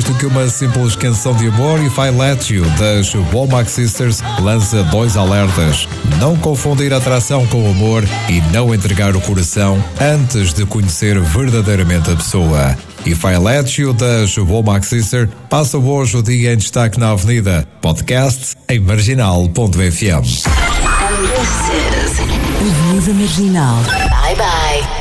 mais do que uma simples canção de amor, If I Let You, das Womack Sisters, lança 2 alertas. Não confundir atração com amor e não entregar o coração antes de conhecer verdadeiramente a pessoa. If I Let You, das Womack Sisters, passa hoje o dia em destaque na Avenida. Podcast em marginal.fm. Avenida Marginal. Bye bye.